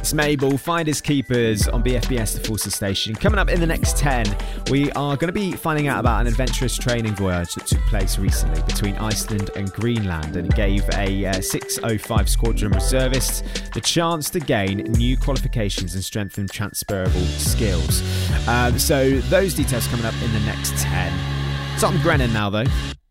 It's Mabel, Finders Keepers on BFBS The Forces Station. Coming up in the next 10, we are going to be finding out about an adventurous training voyage that took place recently between Iceland and Greenland, and it gave a 605 Squadron reservist the chance to gain new qualifications and strengthen transferable skills. So those details coming up in the next 10. It's on Grennan now though.